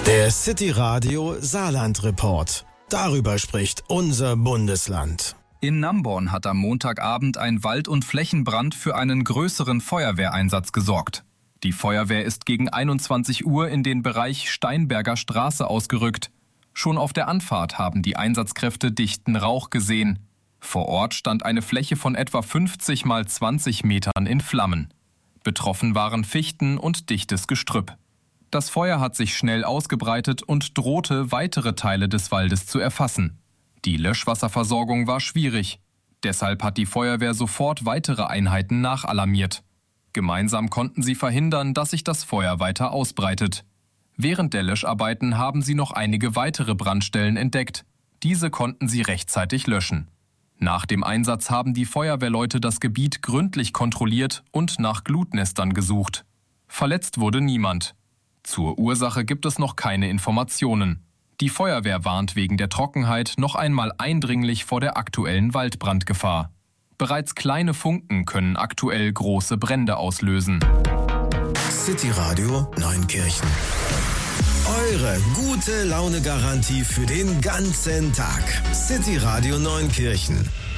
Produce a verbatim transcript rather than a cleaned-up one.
Der City Radio Saarland Report. Darüber spricht unser Bundesland. In Namborn hat am Montagabend ein Wald- und Flächenbrand für einen größeren Feuerwehreinsatz gesorgt. Die Feuerwehr ist gegen einundzwanzig Uhr in den Bereich Steinberger Straße ausgerückt. Schon auf der Anfahrt haben die Einsatzkräfte dichten Rauch gesehen. Vor Ort stand eine Fläche von etwa fünfzig mal zwanzig Metern in Flammen. Betroffen waren Fichten und dichtes Gestrüpp. Das Feuer hat sich schnell ausgebreitet und drohte, weitere Teile des Waldes zu erfassen. Die Löschwasserversorgung war schwierig. Deshalb hat die Feuerwehr sofort weitere Einheiten nachalarmiert. Gemeinsam konnten sie verhindern, dass sich das Feuer weiter ausbreitet. Während der Löscharbeiten haben sie noch einige weitere Brandstellen entdeckt. Diese konnten sie rechtzeitig löschen. Nach dem Einsatz haben die Feuerwehrleute das Gebiet gründlich kontrolliert und nach Glutnestern gesucht. Verletzt wurde niemand. Zur Ursache gibt es noch keine Informationen. Die Feuerwehr warnt wegen der Trockenheit noch einmal eindringlich vor der aktuellen Waldbrandgefahr. Bereits kleine Funken können aktuell große Brände auslösen. City Radio Neunkirchen. Eure gute Laune-Garantie für den ganzen Tag. City Radio Neunkirchen.